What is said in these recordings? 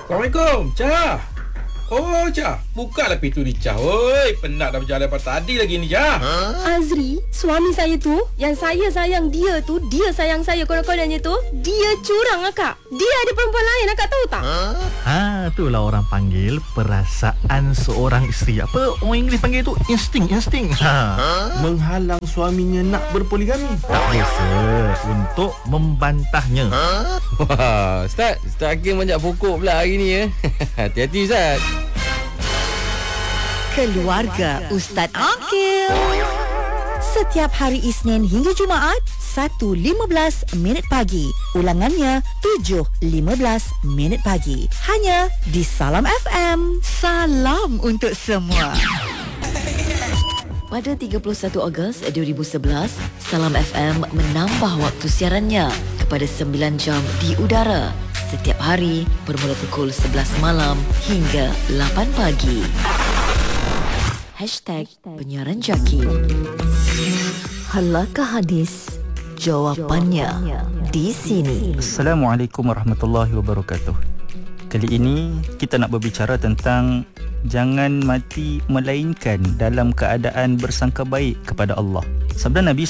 Assalamualaikum, Cah. Oh, Cah. Bukalah pintu ni, Cah. Oi, penat dah berjalan daripada tadi lagi ni, Cah. Azri, suami saya tu, yang saya sayang dia tu, dia sayang saya konon-kononnya tu, dia curang akak. Dia ada perempuan lain, akak tahu tak? Itulah orang panggil perasaan seorang isteri. Apa orang Inggeris panggil tu? Insting. Menghalang suaminya nak berpoligami. Tak biasa untuk membantahnya. Wah, Ustaz Hakim banyak pokok pula hari ni ya. Hati-hati Ustaz. Keluarga Ustaz Akil. Setiap hari Isnin hingga Jumaat 1.15 minit pagi. Ulangannya 7.15 minit pagi. Hanya di Salam FM. Salam untuk semua. Pada 31 Ogos 2011, Salam FM menambah waktu siarannya kepada 9 jam di udara setiap hari bermula pukul 11 malam hingga 8 pagi. #penyiaran Jaki. Halakah hadis? Jawapannya di sini. Assalamualaikum warahmatullahi wabarakatuh. Kali ini kita nak berbicara tentang jangan mati melainkan dalam keadaan bersangka baik kepada Allah. Sabda Nabi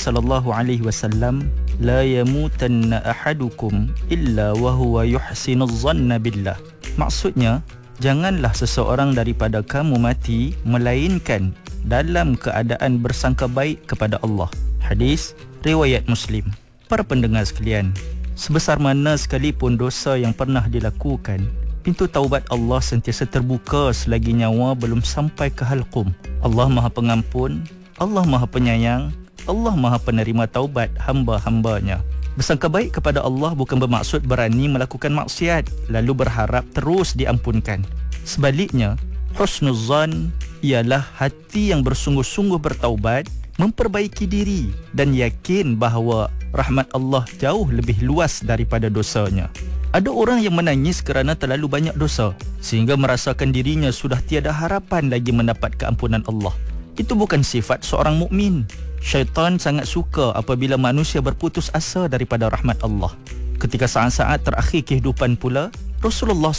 SAW, la yamutanna ahadukum illa wa huwa yuhsinuz zanna billah. Maksudnya, janganlah seseorang daripada kamu mati melainkan dalam keadaan bersangka baik kepada Allah. Hadis riwayat Muslim. Para pendengar sekalian, sebesar mana sekalipun dosa yang pernah dilakukan, pintu taubat Allah sentiasa terbuka selagi nyawa belum sampai ke halqum. Allah Maha Pengampun, Allah Maha Penyayang, Allah Maha Penerima taubat hamba-hambanya. Bersangka baik kepada Allah bukan bermaksud berani melakukan maksiat lalu berharap terus diampunkan. Sebaliknya, husnuzan ialah hati yang bersungguh-sungguh bertaubat, memperbaiki diri dan yakin bahawa rahmat Allah jauh lebih luas daripada dosanya. Ada orang yang menangis kerana terlalu banyak dosa sehingga merasakan dirinya sudah tiada harapan lagi mendapat keampunan Allah. Itu bukan sifat seorang mukmin. Syaitan sangat suka apabila manusia berputus asa daripada rahmat Allah. Ketika saat-saat terakhir kehidupan pula, Rasulullah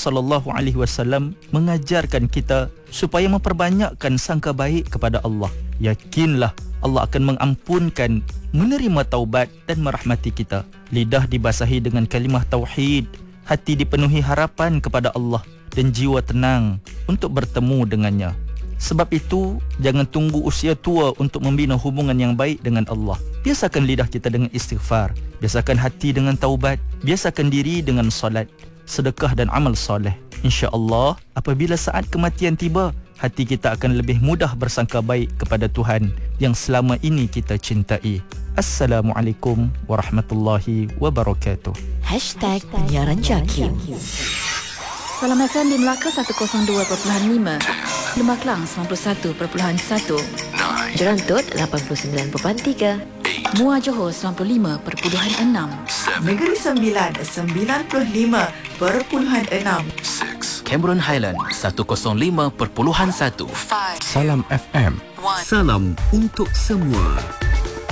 SAW mengajarkan kita supaya memperbanyakkan sangka baik kepada Allah. Yakinlah Allah akan mengampunkan, menerima taubat dan merahmati kita. Lidah dibasahi dengan kalimah tauhid, hati dipenuhi harapan kepada Allah dan jiwa tenang untuk bertemu dengannya. Sebab itu, jangan tunggu usia tua untuk membina hubungan yang baik dengan Allah. Biasakan lidah kita dengan istighfar, biasakan hati dengan taubat, biasakan diri dengan solat, sedekah dan amal soleh. InsyaAllah, apabila saat kematian tiba, hati kita akan lebih mudah bersangka baik kepada Tuhan yang selama ini kita cintai. Assalamualaikum warahmatullahi wabarakatuh. #penyiaran Jaki. Salam FM di Melaka 102.5, Lembah Kelang 91.1, Jerantut 89.3, Muar Johor 95.6, Negeri Sembilan 95.6, Cameron Highland 105.1. Salam FM. Salam untuk semua.